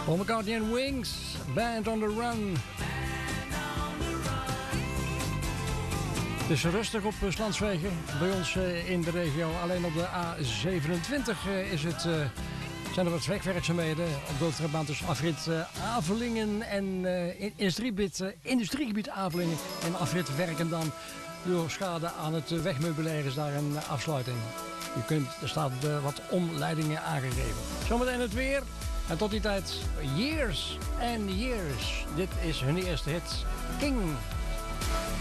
Paul McCartney en Wings, Band on the Run. Het is rustig op Slanswegen, bij ons in de regio. Alleen op de A27 zijn er wat wegwerkzaamheden op de hoofdrijbaan tussen afrit Avelingen en industriegebied Avelingen en afrit Werkendam. Door schade aan het wegmeubilair is daar een afsluiting. Er staat wat omleidingen aangegeven. Zometeen het weer. En tot die tijd, Years and Years. Dit is hun eerste hit, King.